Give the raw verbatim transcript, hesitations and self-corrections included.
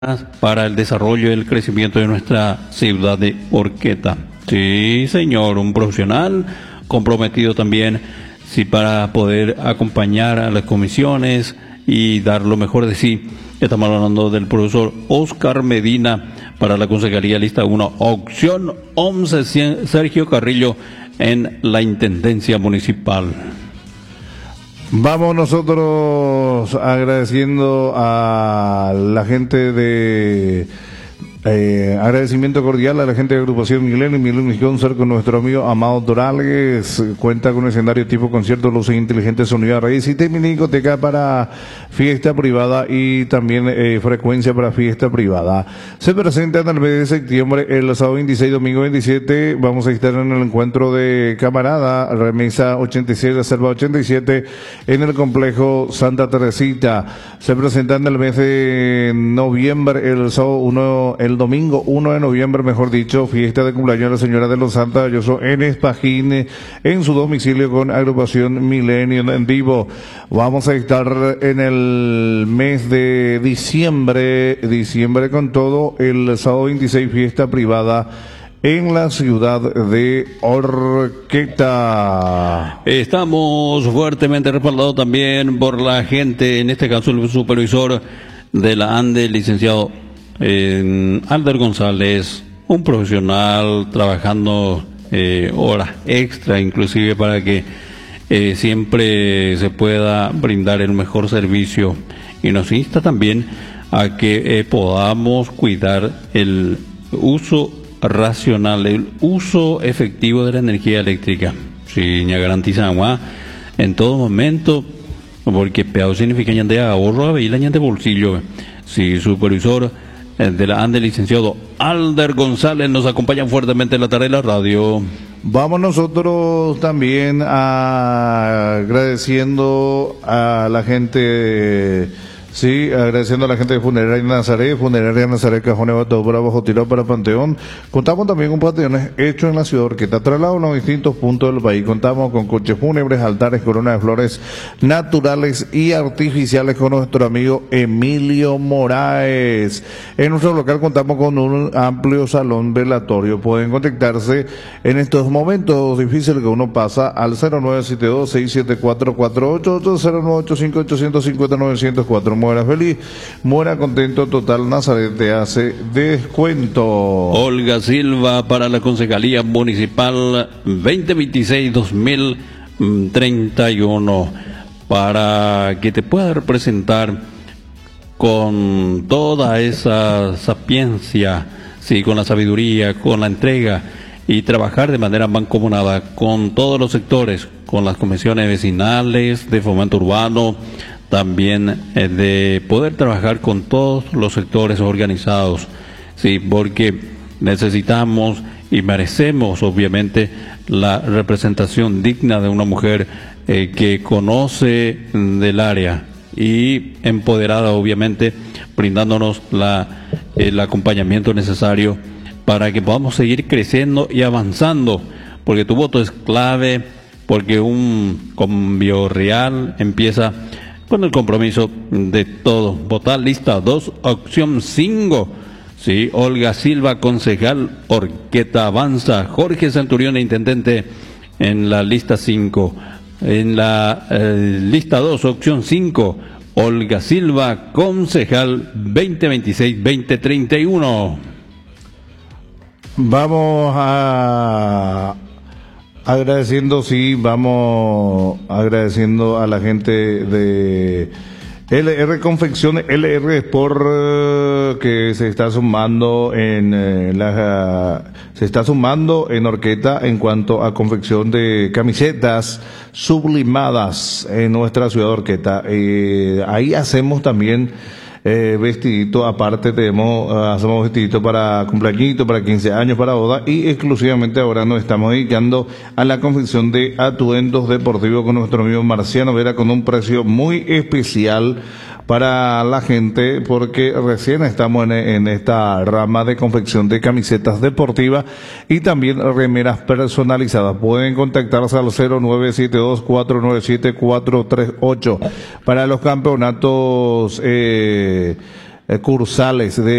para el desarrollo y el crecimiento de nuestra ciudad de Horqueta. Sí, señor, un profesional comprometido también, sí, para poder acompañar a las comisiones y dar lo mejor de sí. Estamos hablando del profesor Oscar Medina para la Concejalía Lista uno, opción once, Sergio Carrillo en la Intendencia Municipal. Vamos nosotros agradeciendo a la gente de... Eh, agradecimiento cordial a la gente de Agrupación Milenio, Milenio Concert con nuestro amigo Amado Dorales. Cuenta con un escenario tipo concierto, luces inteligentes, sonido a raíz, sistema y discoteca para fiesta privada y también eh, frecuencia para fiesta privada. Se presenta en el mes de septiembre, el sábado veintiséis, domingo veintisiete. Vamos a estar en el encuentro de camarada, remesa ochenta y seis, reserva ochenta y siete, en el complejo Santa Teresita. Se presenta en el mes de noviembre, el sábado uno, el domingo uno de noviembre, mejor dicho, fiesta de cumpleaños de la señora de los Santos Ayoso en Espajín, en su domicilio con Agrupación Milenio en vivo. Vamos a estar en el mes de diciembre, diciembre con todo, el sábado veintiséis, fiesta privada en la ciudad de Horqueta. Estamos fuertemente respaldados también por la gente, en este caso el supervisor de la ANDE, licenciado Eh, Alder González, un profesional trabajando eh, horas extra, inclusive para que eh, siempre se pueda brindar el mejor servicio, y nos insta también a que eh, podamos cuidar el uso racional, el uso efectivo de la energía eléctrica. Si ya garantizamos en todo momento, porque peado significa de ahorro y la de bolsillo. Si supervisor de la ANDE, licenciado Alder González, nos acompañan fuertemente en la tarde de la radio. Vamos nosotros también a, agradeciendo a la gente, sí, agradeciendo a la gente de Funeraria Nazaret, Funeraria Nazaret Cajones Bato para Bajo Tirado para Panteón. Contamos también con panteones hechos en la ciudad de Horqueta, trasladados a los distintos puntos del país. Contamos con coches fúnebres, altares, coronas de flores naturales y artificiales con nuestro amigo Emilio Moraes. En nuestro local contamos con un amplio salón velatorio. Pueden contactarse en estos momentos difíciles que uno pasa al cero nueve siete dos, seis siete cuatro, cuatro ocho ocho, cero nueve ocho cinco, ocho cinco cero, nueve cero cuatro. Muera feliz, muera contento, total Nazaret te hace descuento. Olga Silva para la Concejalía Municipal veinte veintiséis dos mil treinta y uno, para que te pueda representar con toda esa sapiencia, sí, con la sabiduría, con la entrega, y trabajar de manera mancomunada con todos los sectores, con las comisiones vecinales, de fomento urbano, también eh, de poder trabajar con todos los sectores organizados, sí, porque necesitamos y merecemos obviamente la representación digna de una mujer eh, que conoce del área y empoderada, obviamente, brindándonos la, el acompañamiento necesario para que podamos seguir creciendo y avanzando, porque tu voto es clave, porque un cambio real empieza con el compromiso de todos. Votar lista dos, opción cinco. Sí, Olga Silva, concejal, Horqueta avanza. Jorge Centurión, intendente, en la lista cinco. En la eh, lista dos, opción cinco, Olga Silva, concejal veinte veintiséis veinte treinta y uno. Vamos a... Agradeciendo, sí, vamos agradeciendo a la gente de L R Confecciones, L R Sport, que se está sumando en eh, la, se está sumando en Horqueta en cuanto a confección de camisetas sublimadas en nuestra ciudad de Horqueta. Eh, ahí hacemos también Eh, vestidito, aparte tenemos, uh, hacemos vestidito para cumpleañito, para quince años, para boda, y exclusivamente ahora nos estamos dedicando a la confección de atuendos deportivos con nuestro amigo Marciano Vera, con un precio muy especial para la gente, porque recién estamos en, en esta rama de confección de camisetas deportivas y también remeras personalizadas. Pueden contactarse al cero nueve siete dos, cuatro nueve siete, cuatro tres ocho para los campeonatos eh, cursales de